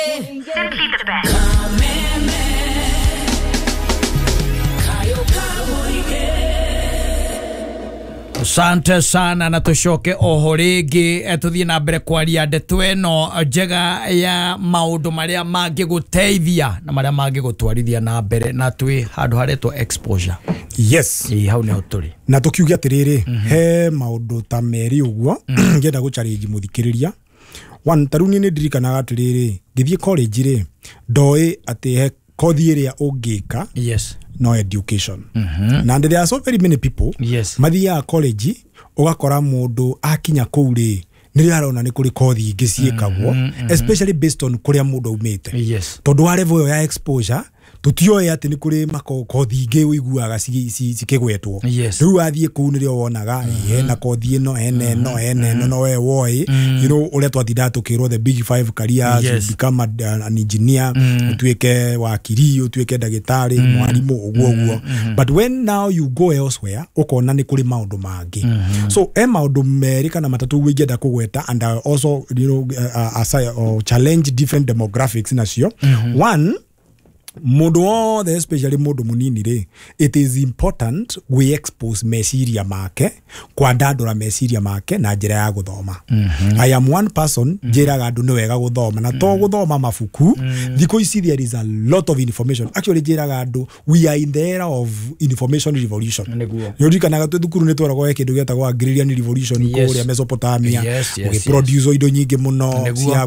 Simply the best. Asante sana na tushoke oho ringi tuthie na mbere kwaria ndeto eno njega ya maundu maria mangiguteithia na maria mangigutwarithia na mbere na twi handu haretwo exposure. Yes, hau ne uturi na tukiugia atiriri he maundu ta meri uguo ngenda guchallenge muthikiriria. One taruni ni ndirikanaga atiriri ngithie college ri ndoi ati he kothi iria ungika yes no education na there are so very many people yes mathia college ugakora mundu akinya kuuri niri arona ni kuri kothi ingi ciikagwo especially based on kuria mundu umite yes tondu wa level ya exposure tutioe ati ni kuri kothi ingi uiguaga cikigwetwo riu athie kuu nirio wonaga na kothi ino eno no we woi you know ule twatinda tukirwo the big 5 careers you become an engineer utuike wakiri utuike ndagitari mwarimu uguo but when now you go elsewhere ukona ni kuri maundu mangi so maundu meri kana matatu wigenda kugweta and also you know challenge different demographics nacio one mundu wothe especially mundu munini ri it is important we expose meciria make kwa ndandura meciria make na njira ya guthoma I am one person njiraga andu ni wega guthoma na to guthoma mabuku thiko ici there is a lot of information actually njiraga andu we are in the era of information revolution yodikanaga twithukuru ni twarago kindu getagwo agrarian revolution kuria Mesopotamia we produce indo nyingi muno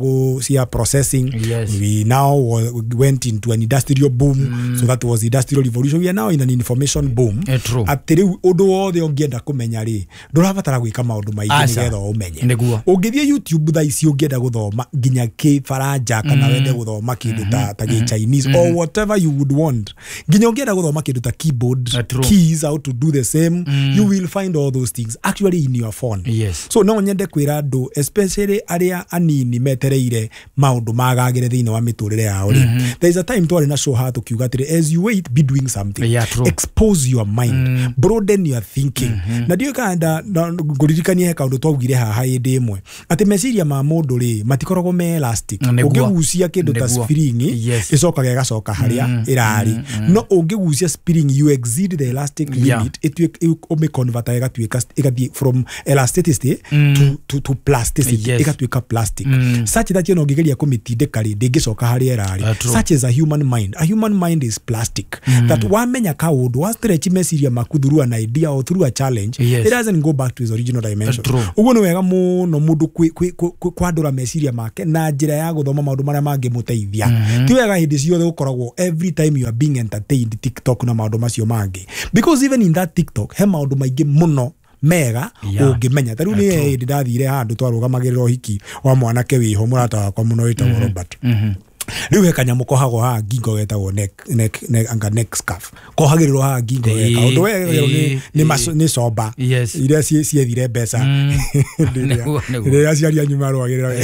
cia processing we now went into an industrial boom so that was the industrial revolution. We are now in an information boom atiri undu wothe ungienda kumenya ri ndurabatara gwika maundu maingi nigetha umenye ungithie YouTube tha ici ungienda guthoma nginya Kifaranja kana wende guthoma kindu ta Chinese or whatever you would want nginya ungienda guthoma kindu ta keyboard keys how to do the same you will find all those things actually in your phone so no nyende kwira andu especially aria anini metereire maundu magagire thiini wa miturire yao there is a time to na show how to kiuga atire as you wait be doing something expose your mind broaden your thinking na dio kanda nguririkania he kaundu twagire haha indi imwe ati meciria ma mundu ri matikoragwo me elastic ungigucia kindu ta spring icoka gegacoka haria irari no ungigucia spring you exceed the elastic limit it ome convert igathie from elasticity to plasticity igatuika plastic such that you know ngigeria kumitindika ri ndingicoka haria irari such is a human mind. A human mind is plastic that wamenya kaundu wa stretch meciria maku through an idea or through a challenge it doesn't go back to its original dimension. Uguo ni wega muno mundu kwadura meciria make na njira ya guthoma maundu maria mangimuteithia ti wega hindi ciothe ukoragwo every time you are being entertained TikTok na maundu macio mangi because even in that TikTok he maundu maingi muno mega ungimenya tariu ni ndathire handu twarugamagira hiki wa mwanake wiho murata wakwa muno witagwo Robert riu he kanyamu kohagwo ha ngingo getagwo neck scarf kohagirirwo ha ngingo weka undu we ni soba iria ciethire mbeca iria ciaria nyuma rwagirira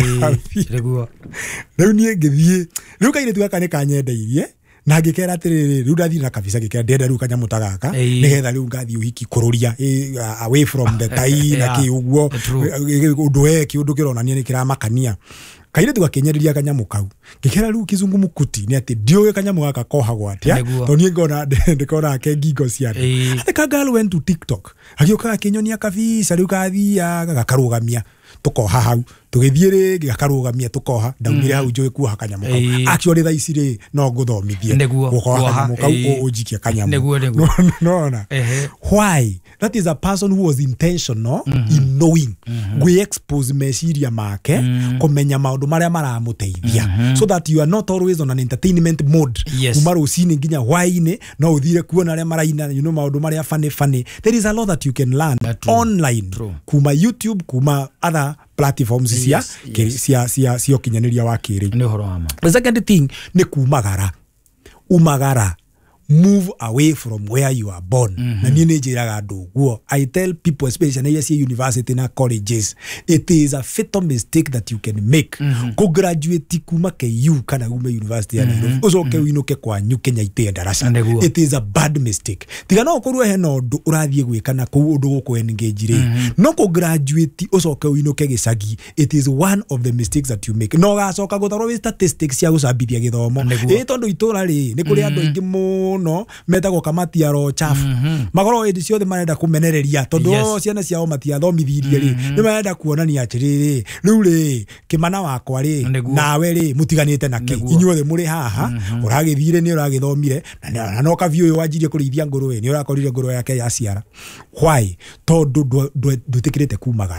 riu ni ngithie riu kaire tuaka ni kanyendeirie na ngikera atiriri riu ndathire na kabisa ngikera ndenda riu kanyamu tagaka nigetha riu ngathi uhiki kururia away from the tai na ki uguo undu weki undu kironania ni kiramakania kaire tugakenyereria kanyamu kau ngikera riu kizungu mukuti ni ati dio kanyamu gaka kohagwo atia to ni ngona ndikora ke ngingo cia ati kagalu went to TikTok agioka kinyonia kabisa riu kathia gakarugamia tukoha hau tugithie ri gakarugamia tukoha ndaumire hau njui kuha kanyamu kau actually tha ici ri no nguthomithie gukoha kanyamu kau ujikia kanyamu no why that is a person who was intentional in knowing we expose meciria make kumenya maundu maria maramuteithia so that you are not always on an entertainment mode kumaro cini nginya hwaini no uthire kuona aria maraina you know maundu maria funny there is a lot that you can learn online kuma YouTube kuma other platforms cia kinyaniria wa kiri. Ni horo ama. The second thing ni kumagara move away from where you are born. Na nini jiraga do. I tell people, especially in university na colleges, it is a fatal mistake that you can make. Ko graduate kuma ke you kana gume university ya Nairobi. Uzo ke winoke kwa nyu Kenya ite darasa. It is a bad mistake. Tiga no korwa heno urathie gwikana ku undu guko engage re. No ko graduate uzo ke winoke gicagi. It is one of the mistakes that you make. No gacoka gutaro statistics ya gucambithia githomo. Tondu itura ri ni kuri andu ingi muno metagwo kamati ya ro chafu. Magoro edi ciothe marenda kumenereria tondu ciana ciao matiathomithirie ri. Ni marenda kuonania atiriri. Riu ri kimana wakwa ri nawe ri mutiganite naki. Inyuothe muri haha uragithire ni uragithomire na no kaviu uyu wanjirie kurithia ngurwe ni urakorire ngurwe yake ya ciara. Why? Tondu dutikirite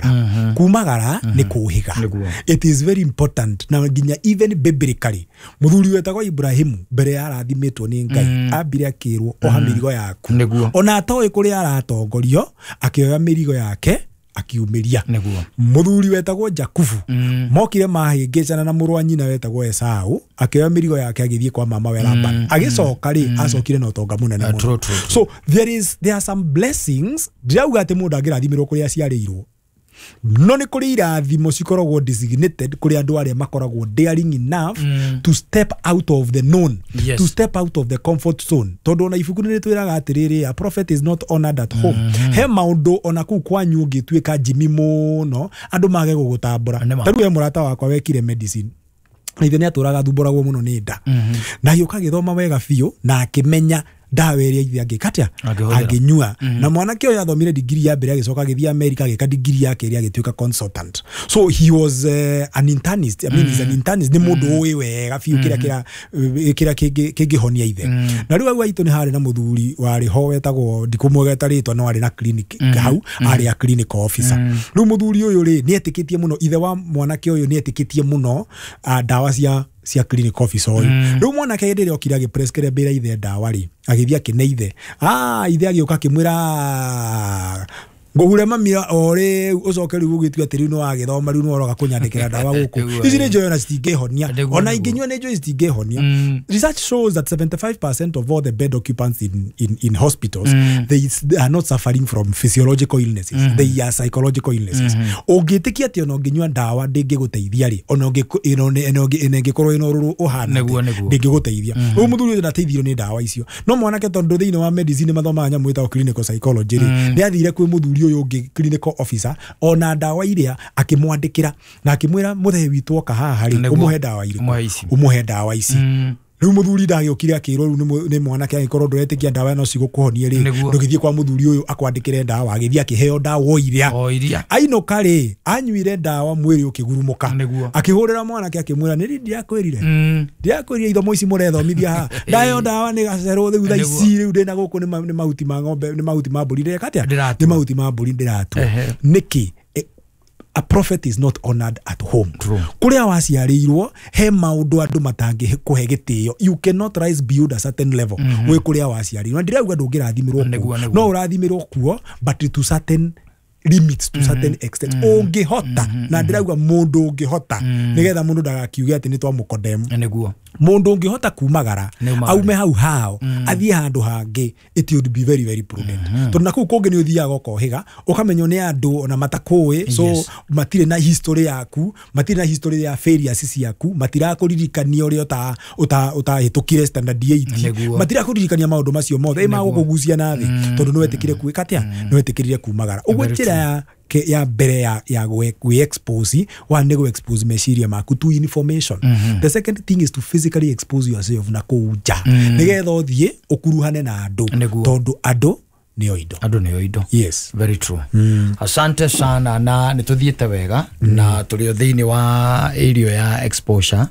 kumagara ni kuhiga. It is very important na nginya even biblically muthuri wetagwo Ibrahimu mbere ya arathimitwo ni Ngai ambire akirwo oha mirigo yaku ona atoe kuri aratongorio akioya mirigo yake akiumiria. Muthuri wetagwo Jakubu mokire mahingicana na muru wa nyina wetagwo Esau akioya mirigo yake agithie kwa mama we Laban agicoka ri acokire na utonga munene muno. So there are some blessings dirauga ati mundu angirathimirwo kuri aciarirwo no ni kuri irathimo cikoragwo designated kuri andu aria makoragwo daring enough to step out of the known, to step out of the comfort zone. Tondu na ibuku ni twiraga atiriri a prophet is not honored at home. He maundu ona ku kwanyu ngitwika jimi muno andu mage gugutambura. Taru we murata wakwa wekire medicine ithe ni aturaga thumburagwo muno ni nda na yuka githoma wega biu na akimenya dawa iria ithe angikatia anginyua na mwanake oyo athomire degree ya mbere agicoka agithia America agika degree yake iria agituika consultant. So he was an internist. I mean he's an internist ni mundu uwi wega biu kira kingihonia ithe. Na riu agwa itu ni hari na muthuri wari ho wetagwo ndikumwega taritwa no ari na clinic hau ari a clinic officer. Riu muthuri uyu ri ni etikitie muno ithe wa mwanake uyu ni etikitie muno dawa cia clinic officer oyu. Riu mwanake hindire okira agiprescribe ithe dawa ri agithia kineithe ithe agioka kimwira ngugure mamira ore ucoke riu ugitua ati riu no agithoma riu no oroga kunyandikira dawa guku ici ni njoyo na citingihonia ona inginywa ni njoyo citingihonia. Research shows that 75% of all the bed occupants in hospitals they are not suffering from physiological illnesses. They are psychological illnesses. Ungitikia ati ona nginywa dawa ndingiguteithia ri ona ngikorwo ino ruru uhana ndingiguteithia. Uyu muthuri uyu ndateithio ni dawa icio no mwanake tondu thiini wa medicine mathoma nyamu ita clinical psychology ri ni athire kwi muthuri uyu ungi clinical officer ona dawa iria akimwandikira na akimwira muthe witu oka haha ri umuhe dawa iri umuhe dawa ici. Riu muthuri ndagiokire akirwo riu ni mwanake agikorwo nduretikia dawa no cigukuhonia ri ndugithie kwa muthuri uyu akwandikire dawa agithia akiheo dawa iria ainoka ri anyuire dawa mwiri ukigurumuka akihurira mwanake akimwira ni ri ndiakwirire ithomo ici murethomithia ha ndayo dawa ni gacerwo thiu thaici riu ndina guku ni mahuti ma ng'ombe ni mahuti ma mburi ndikatia ni mahuti ma mburi ndiratu niki. A prophet is not honored at home. Kuria waciarirwo he maundu andu matangi kuhe gitio. You cannot rise beyond a certain level. We kuria waciarirwo ndirauga ndungirathimirwo no urathimirwo kuo but to certain limits, to certain extent. Ungihota na ndirauga mundu ungihota nigetha mundu ndagakiuge ati ni twa mukodemu mundu ungihota kumagara aume hau hao athie handu hangi it would be very very prudent. Tondu na kuu kungi ni uthiaga ukohiga ukamenyo ni andu ona matakui so matire na history yaku matire na history ya failures yaku matira kuririkania uria utahitukire standard 8 matira kuririkania maundu macio mothe magukugucia na thi tondu no wetikire kuikatia no wetikirire kumagara ugwetira ya mbere ya we expose wa nego expose meciria maku to information. The second thing is to physically expose yourself na kuja nigetha uthie ukuruhane na andu tondu andu niyo indo. Yes, very true. Asante sana na nituthiete wega na tulio thiini wa area ya exposure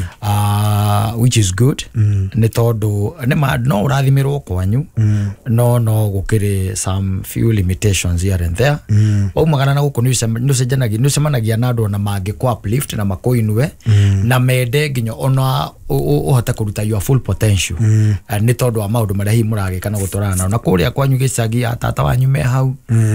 which is good ni tondu no urathimirwo kwanyu no gukiri some few limitations here and there magana na guku nucemanagia na andu na mangi kwa uplift na makoinwe na mende nginya ona uhota kuruta your full potential ni tondu wa maundu maria hi muragika na gutwarana na kuria kwanyu gicagi atata wanyu me hau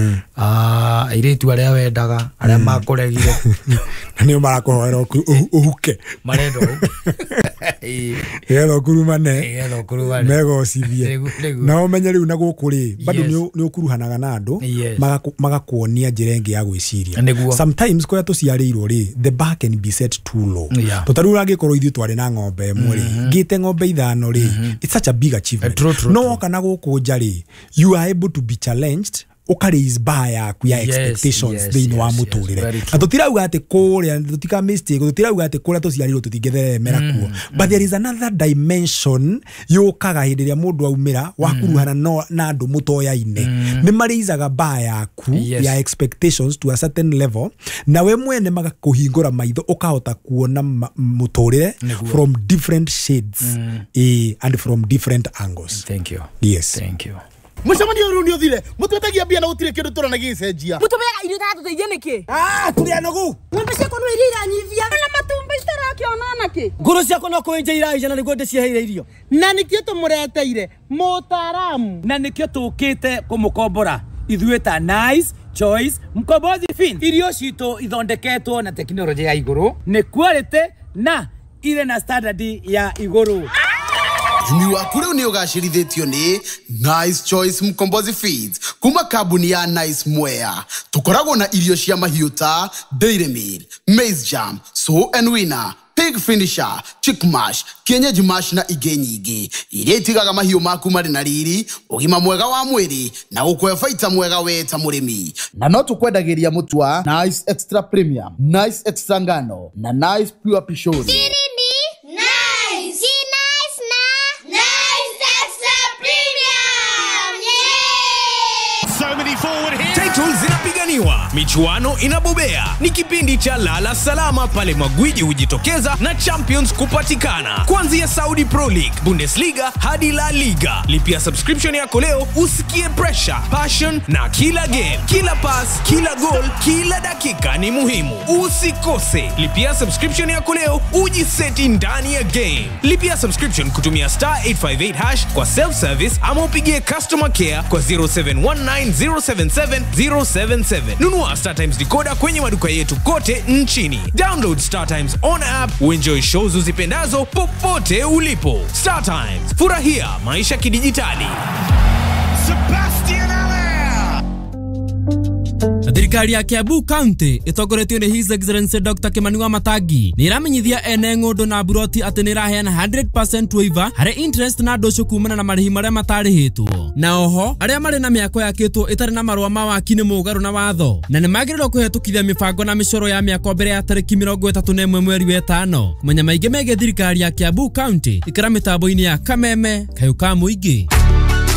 airetu aria wendaga aria makuregire na nio marakuhoera uhuke marendo getho kurumane mego cithie na umenye riu na gukuri bado ni ukuruhanaga na andu magakuonia njira ingi ya gwiciria sometimes kwa tuciarirwo ri the bar can be set too low tutaru angikorwo ithu twari na ng'ombe imwe ri ngite ng'ombe ithano ri it's such a big achievement no kana guku njari you are able to be challenged ukaraise bar yaku ya expectations thini wa muturire na tutirauga ati kuria tutika mistake tutirauga ati kuria tuciarirwo tutingitheremera kuo but there is another dimension yukaga hindi ria mundu aumira wakuruhana na andu mutoyaine ni marizaga bar yaku ya expectations to a certain level na we mwene magakuhingura maitho ukahota kuona muturire from different shades and from different angles. Thank you. Yes. Thank you. Mucemania uru ni uthire mutwetagia bia na gutire kindu turona gicenjia mutubega irio ta tuteithie niki turia nogu ng'ombe ciakwa no iria iranyithia na matumbi citarakionana ki nguru ciakwa no kuinja iraica na niguo ndicieheire irio na nikio tumureteire mutaramu na nikio tukite kumukombora ithuĩ ta Nice Choice Mkombozi Feeds irio citu ithondeketwo na teknolojia ya iguru ni quality na ile na standard ya iguru. Imi waku riu ni ugacirithitio ni Nice Choice Mkombozi Feeds kuma kambuni ya Nice Mwea. Tukoragwo na irio cia mahiũ ta Dairy Meal, Maize Jam, So and Winner, Pig Finisher, Chick Mash, Kienyeji Mash na ingĩ nyingĩ iria itigaga mahiũ maku marĩ na riri, ũgima mwega wa mwĩrĩ na gũkũhe baita mwega we ta mũrĩmi. Na no tukwendagĩria mũtu wa Nice Extra Premium, Nice Extra Ngano na Nice Pure Pishori. Titles zinapiganiwa, michuano inabobea. Ni kipindi cha lala salama pale magwiji hujitokeza na champions kupatikana. Kuanzia Saudi Pro League, Bundesliga hadi La Liga. Lipia subscription yako leo usikie pressure, passion na kila game. Kila pass, kila goal, kila dakika ni muhimu. Usikose. Lipia subscription yako leo ujiseti ndani ya game. Lipia subscription kutumia *858# kwa self service ama upigie customer care kwa 0719077077. Nunua Star Times decoder kwenye maduka yetu kote nchini. Download Star Times on app uenjoy shows uzipendazo popote ulipo. Star Times, furahia maisha kidijitali. Sebastian Allaire. Thirikari ya Kiambu County itongoretio ni His Excellency Dr. Kimani Wamatangi ni iramenyithia ene ng'undu na buroti ati ni iraheana 100% waiver hari interest na ndoco kumana na marihi maria matarihitwo. Na oho aria mari na miako yakitwo itari na marua ma waki ni mugaru na watho na ni magirirwo kuhetukithia mibango na micoro ya miako mbere ya tariki 31 mweri wa 5. Kumenya maingi mege thirikari ya Kiambu County ikara mitambo-ini ya Kameme Kayuka Muingi.